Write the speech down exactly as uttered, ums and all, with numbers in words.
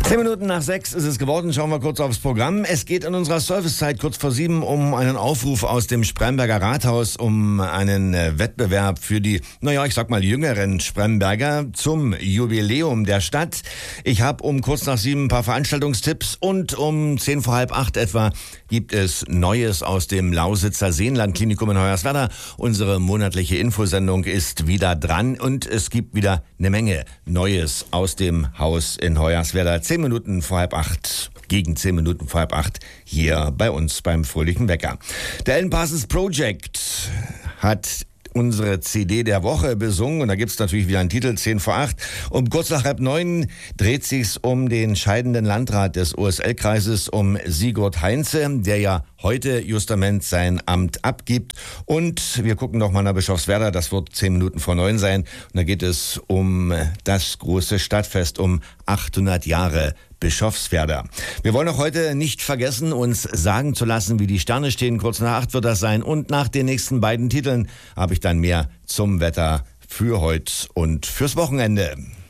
Zehn Minuten nach sechs ist es geworden. Schauen wir kurz aufs Programm. Es geht in unserer Servicezeit kurz vor sieben um einen Aufruf aus dem Spremberger Rathaus, um einen äh, Wettbewerb für die, naja, ich sag mal, jüngeren Spremberger zum Jubiläum der Stadt. Ich habe um kurz nach sieben ein paar Veranstaltungstipps und um zehn vor halb acht etwa gibt es Neues aus dem Lausitzer Seenlandklinikum in Hoyerswerda. Unsere monatliche Infosendung ist wieder dran und es gibt wieder eine Menge Neues aus dem Haus in Hoyerswerda. Zehn Minuten vor halb acht, gegen zehn Minuten vor halb acht, hier bei uns beim Fröhlichen Wecker. Der Alan Parsons Project hat unsere C D der Woche besungen und da gibt's natürlich wieder einen Titel, zehn vor acht. Um kurz nach halb neun dreht sich's um den scheidenden Landrat des O S L-Kreises, um Sigurd Heinze, der ja heute justament sein Amt abgibt. Und wir gucken noch mal nach Bischofswerda, das wird zehn Minuten vor neun sein. Und da geht es um das große Stadtfest, um achthundert Jahre Bischofswerda. Wir wollen auch heute nicht vergessen, uns sagen zu lassen, wie die Sterne stehen. Kurz nach acht wird das sein. Und nach den nächsten beiden Titeln habe ich dann mehr zum Wetter für heute und fürs Wochenende.